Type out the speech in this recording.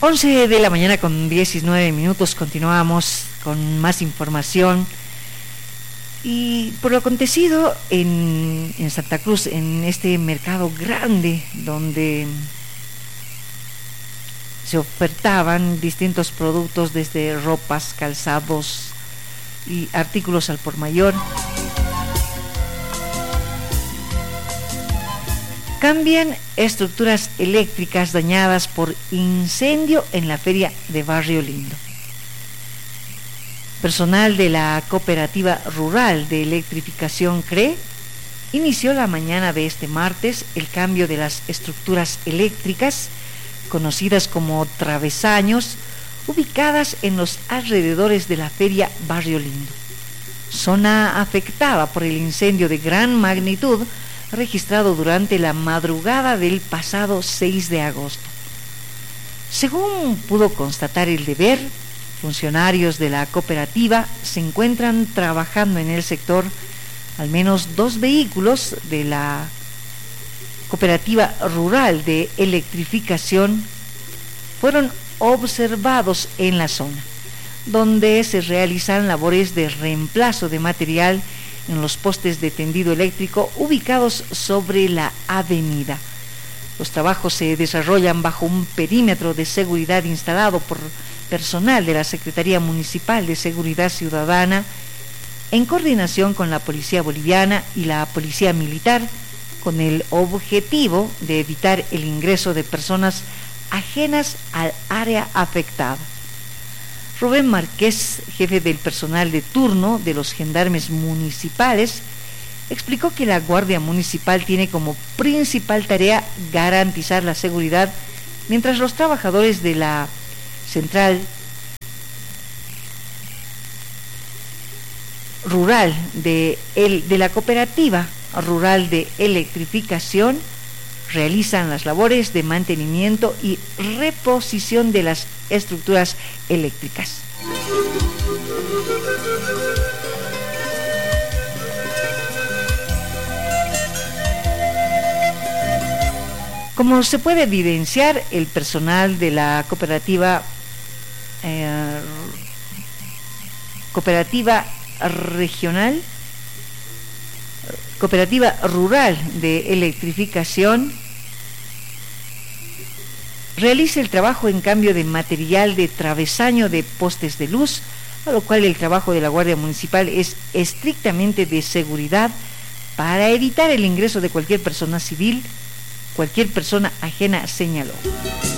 11 de la mañana con 19 minutos, continuamos con más información y por lo acontecido en Santa Cruz, en este mercado grande donde se ofertaban distintos productos desde ropas, calzados y artículos al por mayor. Cambian estructuras eléctricas dañadas por incendio en la feria de Barrio Lindo. Personal de la Cooperativa Rural de Electrificación CRE inició la mañana de este martes el cambio de las estructuras eléctricas, conocidas como travesaños, ubicadas en los alrededores de la feria Barrio Lindo, zona afectada por el incendio de gran magnitud registrado durante la madrugada del pasado 6 de agosto. Según pudo constatar El Deber, funcionarios de la cooperativa se encuentran trabajando en el sector. Al menos 2 vehículos de la Cooperativa Rural de Electrificación fueron observados en la zona, donde se realizan labores de reemplazo de material en los postes de tendido eléctrico ubicados sobre la avenida. Los trabajos se desarrollan bajo un perímetro de seguridad instalado por personal de la Secretaría Municipal de Seguridad Ciudadana en coordinación con la Policía Boliviana y la Policía Militar, con el objetivo de evitar el ingreso de personas ajenas al área afectada. Rubén Márquez, jefe del personal de turno de los gendarmes municipales, explicó que la Guardia Municipal tiene como principal tarea garantizar la seguridad, mientras los trabajadores de la central rural de la Cooperativa Rural de Electrificación realizan las labores de mantenimiento y reposición de las estructuras eléctricas. Como se puede evidenciar, el personal de la cooperativa Rural de Electrificación realiza el trabajo en cambio de material de travesaño de postes de luz, a lo cual el trabajo de la Guardia Municipal es estrictamente de seguridad para evitar el ingreso de cualquier persona civil, cualquier persona ajena, señaló.